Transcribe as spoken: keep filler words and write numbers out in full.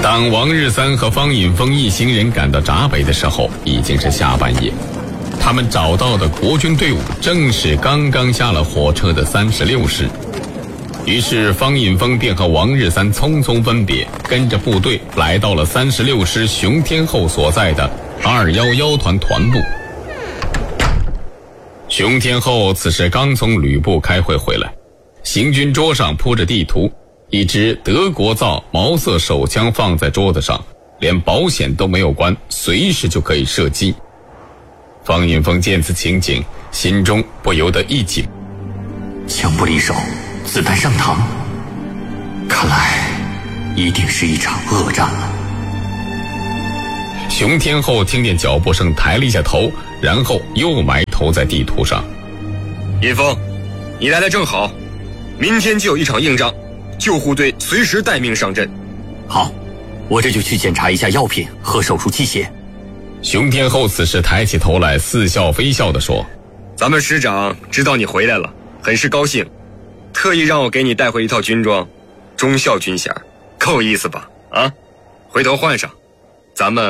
当王日三和方引峰一行人赶到闸北的时候，已经是下半夜。他们找到的国军队伍正是刚刚下了火车的三十六师。于是方引峰便和王日三匆匆分别，跟着部队来到了三十六师熊天厚所在的二一一团团部。熊天厚此时刚从旅部开会回来，行军桌上铺着地图，一支德国造毛瑟手枪放在桌子上，连保险都没有关，随时就可以射击。方引峰见此情景，心中不由得一紧， 枪不离手，子弹上膛，看来一定是一场恶战了。 熊天厚听见脚步声，抬了一下头，然后又埋头在地图上。 引峰，你来得正好，明天就有一场硬仗，救护队随时待命上阵。 好，我这就去检查一下药品和手术器械。 熊天厚此时抬起头来，似笑非笑地说： 咱们师长知道你回来了，很是高兴，特意让我给你带回一套军装，忠孝军衔，够意思吧？啊，回头换上，咱们